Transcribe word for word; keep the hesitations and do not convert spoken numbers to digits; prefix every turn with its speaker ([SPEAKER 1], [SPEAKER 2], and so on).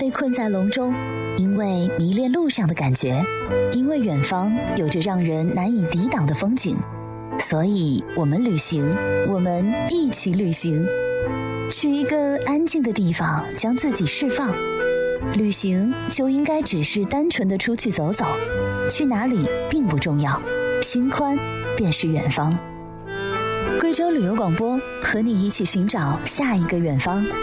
[SPEAKER 1] 被困在笼中，因为迷恋路上的感觉，因为远方有着让人难以抵挡的风景，所以我们旅行，我们一起旅行，去一个安静的地方，将自己释放。旅行就应该只是单纯的出去走走，去哪里并不重要，心宽便是远方。贵州旅游广播，和你一起寻找下一个远方。